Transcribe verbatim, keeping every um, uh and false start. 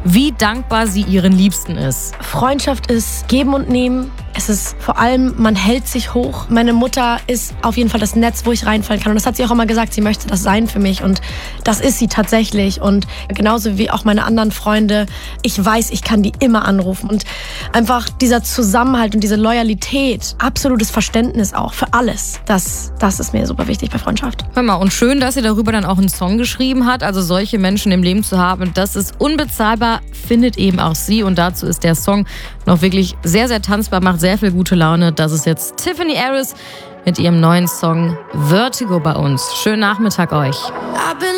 wie dankbar sie ihren Liebsten ist. Freundschaft ist Geben und Nehmen. Es ist vor allem, man hält sich hoch. Meine Mutter ist auf jeden Fall das Netz, wo ich reinfallen kann. Und das hat sie auch immer gesagt, sie möchte das sein für mich. Und das ist sie tatsächlich. Und genauso wie auch meine anderen Freunde. Ich weiß, ich kann die immer anrufen. Und einfach dieser Zusammenhalt und diese Loyalität, absolutes Verständnis auch für alles. Das, das ist mir super wichtig bei Freundschaft. Hör mal, und schön, dass sie darüber dann auch einen Song geschrieben hat. Also solche Menschen im Leben zu haben, das ist unbezahlbar, findet eben auch sie. Und dazu ist der Song noch wirklich sehr, sehr tanzbar, macht sehr viel gute Laune. Das ist jetzt Tiffany Harris mit ihrem neuen Song Vertigo bei uns. Schönen Nachmittag euch.